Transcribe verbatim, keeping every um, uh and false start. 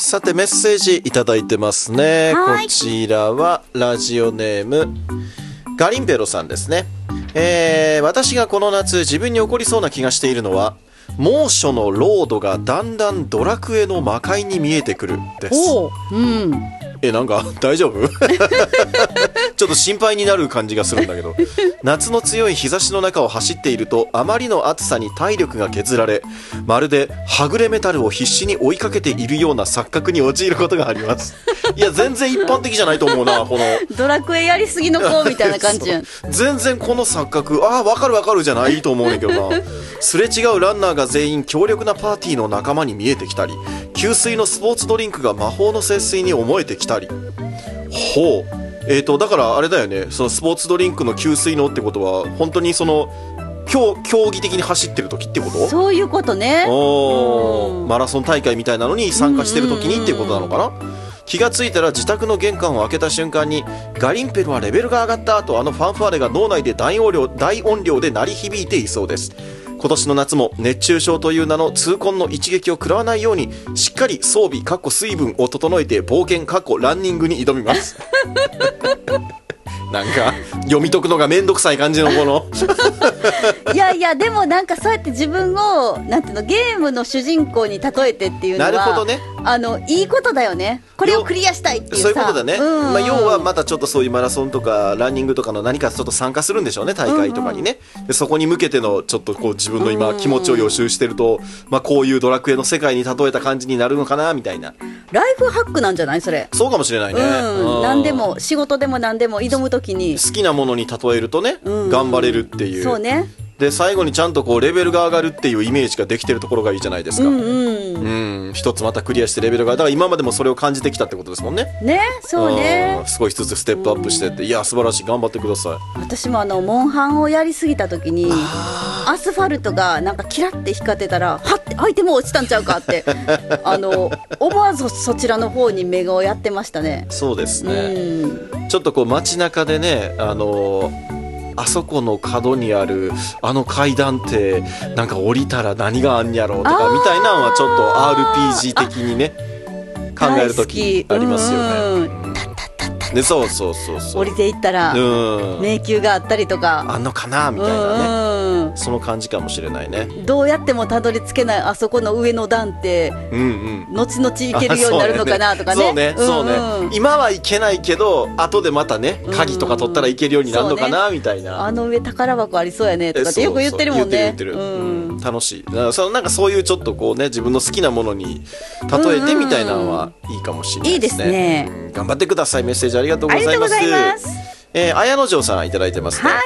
さてメッセージいただいてますね。 はいこちらはラジオネームガリンペロさんですね。えー、私がこの夏自分に起こりそうな気がしているのは、猛暑のロードがだんだんドラクエの魔界に見えてくるです。 おう、うん、 え、なんか大丈夫ちょっと心配になる感じがするんだけど、夏の強い日差しの中を走っていると、あまりの暑さに体力が削られ、まるではぐれメタルを必死に追いかけているような錯覚に陥ることがあります。いや全然一般的じゃないと思うな、このドラクエやりすぎの子みたいな感じやん全然この錯覚、ああ分かる分かるじゃないと思うねんけどな。すれ違うランナーが全員強力なパーティーの仲間に見えてきたり、給水のスポーツドリンクが魔法の節水に思えてきたり。ほう、えーとだからあれだよね、そのスポーツドリンクの給水のってことは本当にその競競技的に走ってる時ってこと？ そういうことね。 おー、 うんマラソン大会みたいなのに参加してる時にっていうことなのかな。気がついたら自宅の玄関を開けた瞬間に、ガリンペルはレベルが上がったとあのファンファーレが脳内で大音量、大音量で鳴り響いていそうです。今年の夏も熱中症という名の痛恨の一撃を食らわないように、しっかり装備かっこ水分を整えて冒険かっこランニングに挑みますなんか読み解くのがめんどくさい感じのこのいやいや、でもなんかそうやって自分をなんていうの、ゲームの主人公に例えてっていうのは、 なるほどね、 あのいいことだよね。これをクリアしたいっていうさ、 そういうことだね、 うんうん、 まあ、要はまたちょっとそういうマラソンとかランニングとかの何かちょっと参加するんでしょうね、大会とかにね、うんうん、でそこに向けてのちょっとこう自分の今気持ちを予習してると、まあ、こういうドラクエの世界に例えた感じになるのかなみたいな。 ライフハックなんじゃないそれ。 そうかもしれないね、 うん、何でも仕事でも何でも挑むときに好きなものに例えるとね、うんうん、頑張れるっていう。 そうね。 で最後にちゃんとこうレベルが上がるっていうイメージができてるところがいいじゃないですか。うん、うんうん、一つまたクリアしてレベルが、だから今までもそれを感じてきたってことですもんね。 ね、そうね。 少しずつステップアップしてって、いや素晴らしい、頑張ってください。 私もあのモンハンをやりすぎた時に、アスファルトがなんかキラって光ってたら、はってアイテム落ちたんちゃうかってあの思わずそちらの方に目がやってましたね。 そうですね、うん、ちょっとこう街中でね、あのーあそこの角にあるあの階段ってなんか降りたら何があんやろうとかみたいなのはちょっと アールピージー 的にね考えるときありますよね。うん、でそうそうそうそう、 降りていったら迷宮があったりとかあんのかなみたいなね、その感じかもしれないね。 どうやってもたどり着けないあそこの上の段って、うんうん、後々行けるようになるのかなとかね。 そうね、そうね、うんうん、今は行けないけど後でまたね鍵とか取ったら行けるようになるのかな、うんうん、みたいな。 あの上宝箱ありそうやねとかってよく言ってるもんね。 言ってる言ってる、うん、楽しい。そのなんかそういうちょっとこうね自分の好きなものに例えてみたいなのはいいかもしれないですね。 いいですね、 うん、頑張ってください。メッセージありがとうございます。ありがとうございます。えー、綾野城さんいただいてますね。